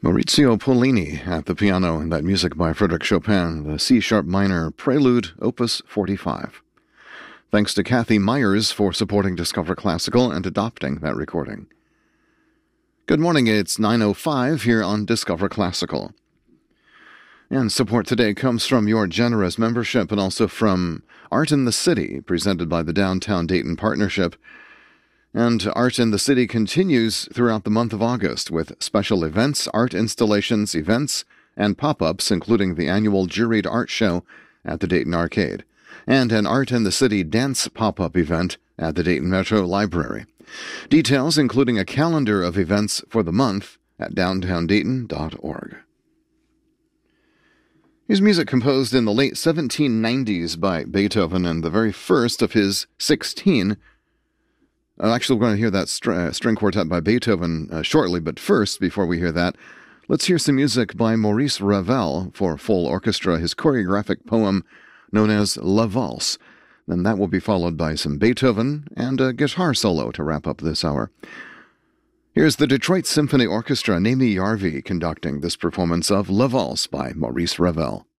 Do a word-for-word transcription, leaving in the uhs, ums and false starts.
Maurizio Pollini at the piano, and that music by Frédéric Chopin, the C-sharp minor Prelude, Opus forty-five. Thanks to Kathy Myers for supporting Discover Classical and adopting that recording. Good morning, it's nine oh five here on Discover Classical. And support today comes from your generous membership and also from Art in the City, presented by the Downtown Dayton Partnership. And Art in the City continues throughout the month of August with special events, art installations, events, and pop-ups, including the annual Juried Art Show at the Dayton Arcade, and an Art in the City dance pop-up event at the Dayton Metro Library. Details, including a calendar of events for the month, at downtown dayton dot org. Here's music composed in the late seventeen nineties by Beethoven, and the very first of his sixteen. Uh, actually, we're going to hear that str- uh, string quartet by Beethoven uh, shortly, but first, before we hear that, let's hear some music by Maurice Ravel for full orchestra, his choreographic poem known as La Valse. Then that will be followed by some Beethoven and a guitar solo to wrap up this hour. Here's the Detroit Symphony Orchestra, Naomi Yarvi, conducting this performance of La Valse by Maurice Ravel.